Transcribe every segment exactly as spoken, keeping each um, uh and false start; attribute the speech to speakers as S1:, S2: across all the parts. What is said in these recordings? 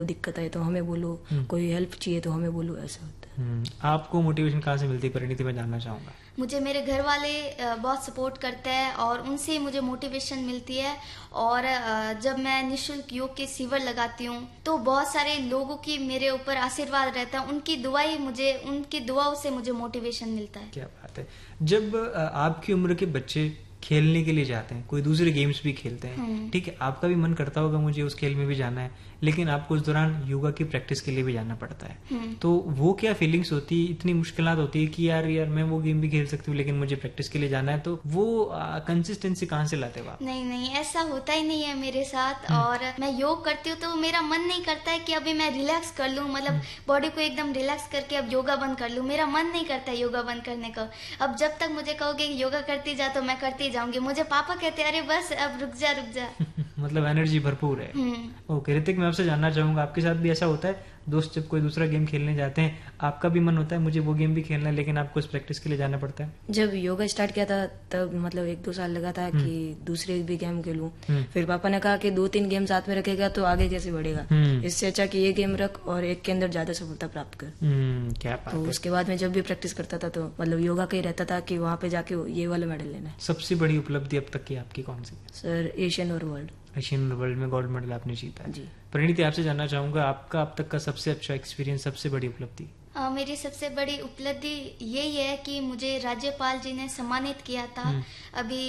S1: दिक्कत आए तो हमें बोलो, कोई हेल्प चाहिए तो हमें बोलो, ऐसा होता है।
S2: आपको मोटिवेशन कहाँ से मिलती है परिणीति, मैं जानना चाहूँगा।
S3: मुझे मेरे घर वाले बहुत सपोर्ट करते हैं और उनसे मुझे मोटिवेशन मिलती है। और जब मैं निःशुल्क योग के शिविर लगाती हूँ तो बहुत सारे लोगों की मेरे ऊपर आशीर्वाद रहता है, उनकी दुआएं मुझे उनकी दुआओं से मुझे मोटिवेशन मिलता है।
S2: क्या बात है। जब आपकी उम्र के बच्चे खेलने के लिए जाते हैं, कोई दूसरे गेम्स भी खेलते हैं, ठीक है, आपका भी मन करता होगा मुझे उस खेल में भी जाना है, लेकिन आपको उस दौरान योगा की प्रैक्टिस के लिए भी जाना पड़ता है, तो वो क्या फीलिंग्स होती है, इतनी मुश्किलात होती है कि यार यार मैं वो गेम भी खेल सकती हूँ लेकिन मुझे प्रैक्टिस के लिए जाना है, तो वो कंसिस्टेंसी कहाँ से लाते हो आप?
S3: नहीं नहीं, ऐसा होता ही नहीं है मेरे साथ। और मैं योग करती हूँ तो मेरा मन नहीं करता है कि अभी मैं रिलैक्स कर लूँ, मतलब बॉडी को एकदम रिलैक्स करके अब योगा बंद कर लूँ, मेरा मन नहीं करता है योगा बंद करने का। अब जब तक मुझे कहोगे योगा करती जा तो मैं करती जाऊंगी। मुझे पापा कहते अरे बस अब रुक जा रुक जा।
S2: मतलब एनर्जी भरपूर है। ओके ऋतिक, मैं आपसे जानना चाहूंगा, आपके साथ भी ऐसा होता है दोस्त जब कोई दूसरा गेम खेलने जाते हैं, आपका भी मन होता है मुझे वो गेम भी खेलना है लेकिन आपको इस प्रैक्टिस के लिए जाना पड़ता है?
S1: जब योगा स्टार्ट किया था तब मतलब एक दो साल लगा था कि दूसरे भी गेम खेलूं, फिर पापा ने कहा कि दो तीन गेम साथ में रखेगा तो आगे कैसे बढ़ेगा, इससे अच्छा कि ये गेम रख और एक के अंदर ज्यादा सफलता प्राप्त कर।
S2: क्या बात
S1: तो
S2: है।
S1: उसके बाद में जब भी प्रैक्टिस करता था तो मतलब योगा का ही रहता था कि वहाँ पे जाके ये वाला मेडल लेना है।
S2: सबसे बड़ी उपलब्धि अब तक की आपकी कौन सी?
S1: सर एशियन और वर्ल्ड।
S2: एशियन वर्ल्ड में गोल्ड मेडल आपने जीता है
S1: जी।
S2: परिणीति, आपसे जानना चाहूंगा आपका अब तक का सबसे अच्छा एक्सपीरियंस, सबसे बड़ी उपलब्धि?
S3: आ, मेरी सबसे बड़ी उपलब्धि यही है कि मुझे राज्यपाल जी ने सम्मानित किया था अभी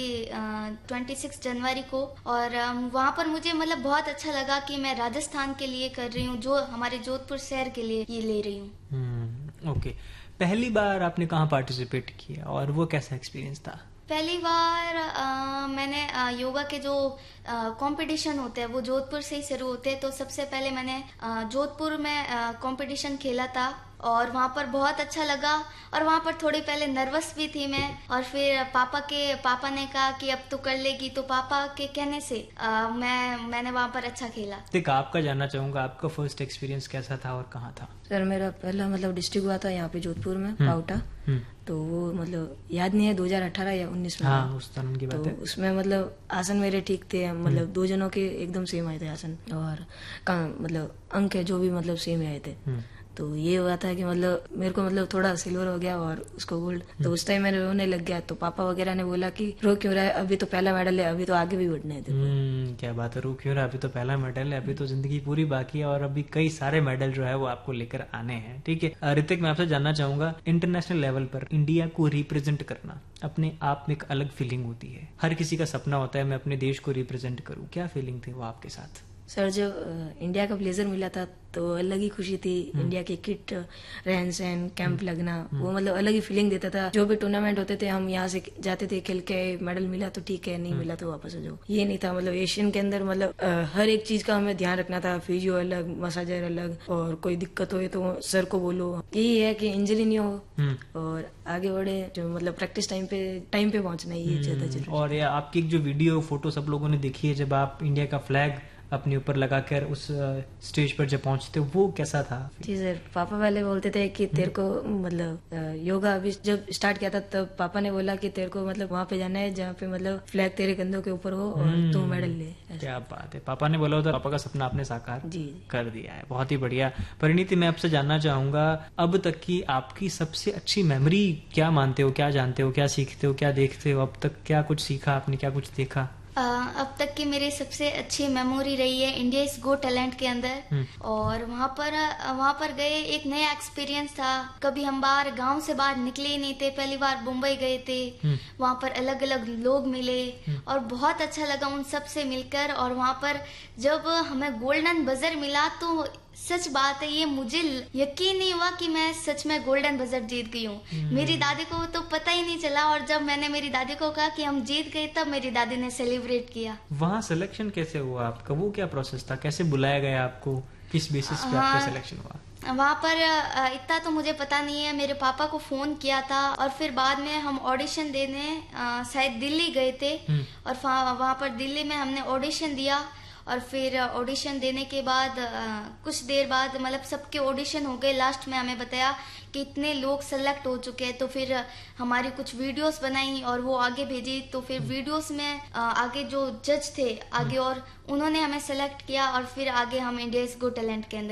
S3: छब्बीस जनवरी को, और वहाँ पर मुझे मतलब बहुत अच्छा लगा कि मैं राजस्थान के लिए कर रही हूँ, जो हमारे जोधपुर शहर के लिए ये ले रही हूँ।
S2: ओके, पहली बार आपने कहाँ पार्टिसिपेट किया और वो कैसा एक्सपीरियंस था?
S3: पहली बार आ, मैंने आ, योगा के जो कंपटीशन होते हैं वो जोधपुर से ही शुरू होते हैं, तो सबसे पहले मैंने जोधपुर में कंपटीशन खेला था और वहाँ पर बहुत अच्छा लगा। और वहाँ पर थोड़ी पहले नर्वस भी थी मैं, और फिर पापा के पापा ने कहा कि अब तो कर लेगी, तो पापा के कहने से आ, मैं मैंने वहाँ पर अच्छा खेला।
S2: देख, आपका जानना चाहूंगा आपका फर्स्ट एक्सपीरियंस कैसा था और कहाँ था?
S1: सर मेरा पहला मतलब डिस्ट्रिक्ट हुआ था यहाँ पे जोधपुर में, पाउटा, तो वो मतलब याद नहीं है दो हज़ार अठारह या उन्नीस में।
S2: हाँ, उस तरह की बात है।
S1: तो उसमें मतलब आसन मेरे ठीक थे, मतलब दो जनों के एकदम सेम आए थे आसन, और मतलब अंक है जो भी मतलब सेम आए थे। तो ये हुआ था कि मतलब मेरे को मतलब थोड़ा सिल्वर हो गया और उसको गोल्ड, तो उस टाइम मेरे रोने लग गया। तो पापा वगैरह ने बोला कि रो क्यों रहा है, अभी तो पहला मेडल है, अभी तो आगे भी बढ़ना है तेरे।
S2: क्या बात है, रो क्यों रहा है, अभी तो पहला मेडल है, अभी तो जिंदगी पूरी बाकी है और अभी कई सारे मेडल जो है वो आपको लेकर आने हैं। ठीक है ऋतिक, मैं आपसे जानना चाहूंगा इंटरनेशनल लेवल पर इंडिया को रिप्रेजेंट करना अपने आप में एक अलग फीलिंग होती है, हर किसी का सपना होता है मैं अपने देश को रिप्रेजेंट करूं, क्या फीलिंग थी वो आपके साथ?
S1: सर जब इंडिया का ब्लेजर मिला था तो अलग ही खुशी थी। इंडिया की किट, रहन सहन, कैंप लगना, वो मतलब अलग ही फीलिंग देता था। जो भी टूर्नामेंट होते थे हम यहाँ से जाते थे, खेल के मेडल मिला तो ठीक है, नहीं मिला तो वापस हो जाओ, ये नहीं था। मतलब एशियन के अंदर मतलब हर एक चीज का हमें ध्यान रखना था, फिजियो अलग, मसाजर अलग, और कोई दिक्कत हो तो सर को बोलो। यही है कि इंजरी नहीं हो और आगे बढ़े, जो मतलब प्रैक्टिस टाइम पे टाइम पे पहुंचना, ये ज्यादा जरूरी।
S2: और आपकी जो वीडियो फोटो सब लोगों ने देखी है, जब आप इंडिया का फ्लैग अपने ऊपर लगाकर उस स्टेज पर जब पहुंचते हो, वो कैसा था?
S1: जी सर, पापा पहले बोलते थे कि तेरे को मतलब योगा अभी जब स्टार्ट किया था तब पापा ने बोला कि तेरे को मतलब वहाँ पे जाना है जहाँ पे मतलब फ्लैग तेरे कंधों के ऊपर हो और तू मेडल ले।
S2: क्या बात है, पापा ने बोला होता, पापा का सपना आपने साकार
S1: जी
S2: कर दिया है, बहुत ही बढ़िया। परिणीति, मैं आपसे जानना चाहूंगा अब तक की आपकी सबसे अच्छी मेमोरी क्या मानते हो, क्या जानते हो, क्या सीखते हो, क्या देखते हो, अब तक क्या कुछ सीखा आपने, क्या कुछ देखा?
S3: आ, अब तक की मेरी सबसे अच्छी मेमोरी रही है इंडिया इज गो टैलेंट के अंदर, और वहाँ पर वहाँ पर गए एक नया एक्सपीरियंस था। कभी हम बाहर गांव से बाहर निकले ही नहीं थे, पहली बार मुंबई गए थे, वहाँ पर अलग अलग लोग मिले और बहुत अच्छा लगा उन सब से मिलकर। और वहाँ पर जब हमें गोल्डन बजर मिला तो सच बात है, ये मुझे यकीन नहीं हुआ कि मैं सच में गोल्डन बजर जीत गई हूँ। मेरी दादी को तो पता ही नहीं चला, और जब मैंने मेरी दादी को कहा कि हम जीत गए तब मेरी दादी ने सेलिब्रेट किया।
S2: वहाँ सिलेक्शन कैसे हुआ आपका, वो क्या प्रोसेस था, कैसे बुलाया गया आपको, किस बेसिस पे आपका सिलेक्शन हुआ?
S3: वहाँ पर इतना तो मुझे पता नहीं है, मेरे पापा को फोन किया था और फिर बाद में हम ऑडिशन देने शायद दिल्ली गए थे, और वहाँ पर दिल्ली में हमने ऑडिशन दिया और फिर ऑडिशन देने के बाद अ, कुछ देर बाद मतलब सबके ऑडिशन हो गए, लास्ट में हमें बताया कि इतने लोग सेलेक्ट हो चुके हैं, तो फिर हमारी कुछ वीडियोस बनाई और वो आगे भेजी। तो फिर वीडियोस में अ, आगे जो जज थे आगे, और उन्होंने हमें सेलेक्ट किया और फिर आगे हम इंडियाज गो टैलेंट के अंदर